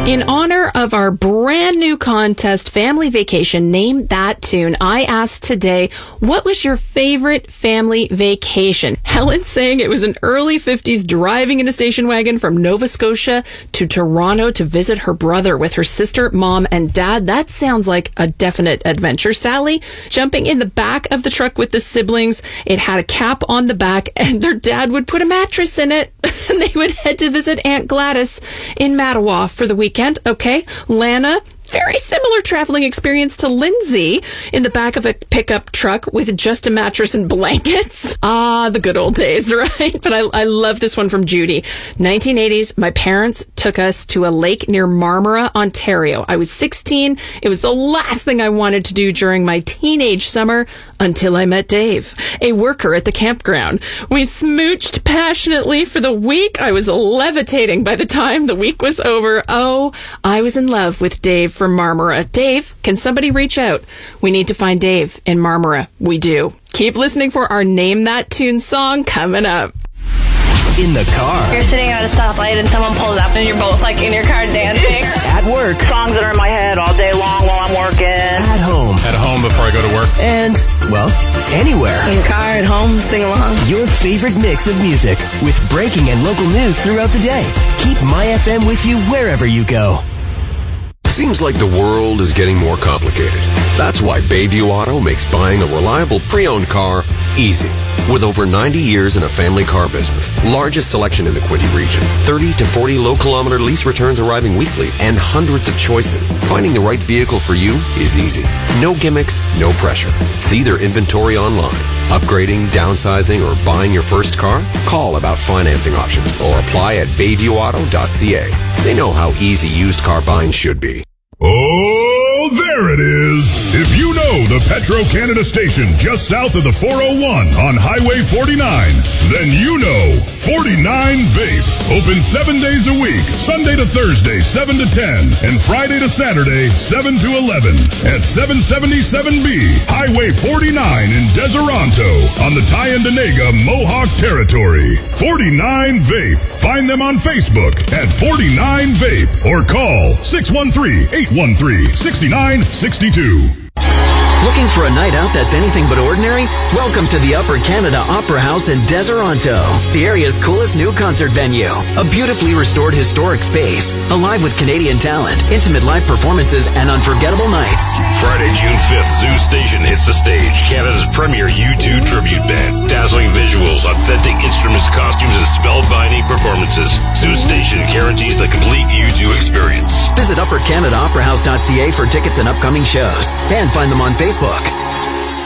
In honor of our brand new contest, Family Vacation, Name That Tune, I asked today, what was your favorite family vacation? Helen's saying it was an early 50s driving in a station wagon from Nova Scotia to Toronto to visit her brother with her sister, mom, and dad. That sounds like a definite adventure. Sally, jumping in the back of the truck with the siblings. It had a cap on the back and their dad would put a mattress in it and they would head to visit Aunt Gladys in Mattawa for the weekend. Okay, Lana, very similar traveling experience to Lindsay in the back of a pickup truck with just a mattress and blankets. Ah, the good old days, right? But I love this one from Judy. 1980s, my parents took us to a lake near Marmora, Ontario. I was 16. It was the last thing I wanted to do during my teenage summer until I met Dave, a worker at the campground. We smooched passionately for the week. I was levitating by the time the week was over. Oh, I was in love with Dave from Marmora. Dave, can somebody reach out? We need to find Dave in Marmora. We do. Keep listening for our Name That Tune song coming up. In the car. You're sitting at a stoplight and someone pulls up and you're both like in your car dancing. At work. Songs that are in my head all day long while I'm working. At home. At home before I go to work. And, well, anywhere. In the car, at home, sing along. Your favorite mix of music with breaking and local news throughout the day. Keep My FM with you wherever you go. Seems like the world is getting more complicated. That's why Bayview Auto makes buying a reliable pre-owned car easy. With over 90 years in a family car business, largest selection in the Quinte region, 30 to 40 low-kilometer lease returns arriving weekly, and hundreds of choices, finding the right vehicle for you is easy. No gimmicks, no pressure. See their inventory online. Upgrading, downsizing, or buying your first car? Call about financing options or apply at bayviewauto.ca. They know how easy used car buying should be. Oh, there it is. If you know the Petro-Canada station just south of the 401 on Highway 49, then you know 49 Vape. Open 7 days a week, Sunday to Thursday, 7 to 10, and Friday to Saturday, 7 to 11, at 777B, Highway 49 in Deseronto, on the Tyendinaga Mohawk Territory. 49 Vape. Find them on Facebook at 49 Vape or call 613-813-6962. Looking for a night out that's anything but ordinary? Welcome to the Upper Canada Opera House in Deseronto, the area's coolest new concert venue. A beautifully restored historic space, alive with Canadian talent, intimate live performances, and unforgettable nights. Friday, June 5th, Zoo Station hits the stage. Canada's premier U2 tribute band. Dazzling visuals, authentic instruments, costumes, and spellbinding performances. Zoo Station guarantees the complete U2 experience. Visit uppercanadaoperahouse.ca for tickets and upcoming shows. And find them on Facebook.